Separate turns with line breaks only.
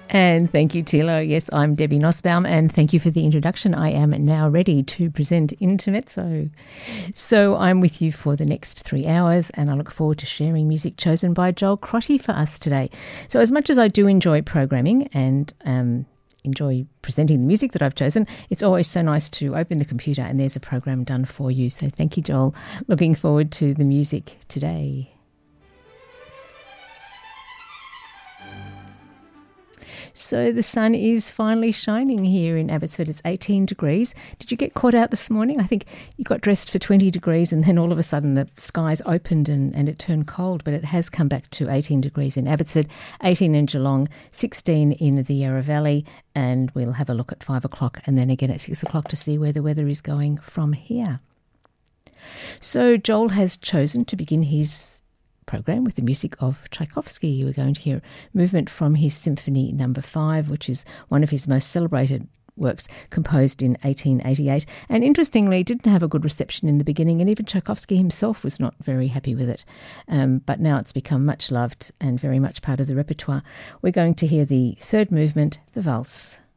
And thank you, Tilo. Yes, I'm Debbie Nussbaum, and thank you for the introduction. I am now ready to present Intermezzo. So I'm with you for the next 3 hours, and I look forward to sharing music chosen by Joel Crotty for us today. So as much as I do enjoy programming and enjoy presenting the music that I've chosen, it's always so nice to open the computer and there's a program done for you. So thank you, Joel. Looking forward to the music today. So the sun is finally shining here in Abbotsford. It's 18 degrees. Did you get caught out this morning? I think you got dressed for 20 degrees and then all of a sudden the skies opened and it turned cold, but it has come back to 18 degrees in Abbotsford, 18 in Geelong, 16 in the Yarra Valley, and we'll have a look at 5 o'clock and then again at 6 o'clock to see where the weather is going from here. So Joel has chosen to begin his program with the music of Tchaikovsky. We're going to hear movement from his Symphony No. 5, which is one of his most celebrated works, composed in 1888. And interestingly, didn't have a good reception in the beginning, and even Tchaikovsky himself was not very happy with it. But now it's become much loved and very much part of the repertoire. We're going to hear the third movement, the Valse.